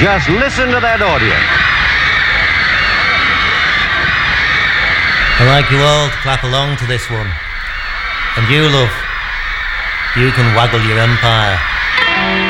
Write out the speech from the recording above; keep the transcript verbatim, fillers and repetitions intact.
Just listen to that audience. I'd like you all to clap along to this one. And you, love, you can waggle your empire.